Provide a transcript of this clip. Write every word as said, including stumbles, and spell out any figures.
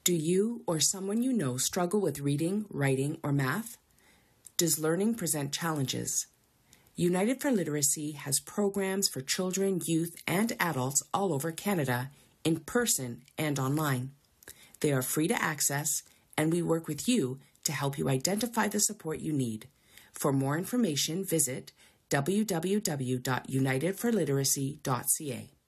Do you or someone you know struggle with reading, writing, or math? Does learning present challenges? United for Literacy has programs for children, youth, and adults all over Canada, in person and online. They are free to access, and we work with you to help you identify the support you need. For more information, visit w w w dot united for literacy dot c a.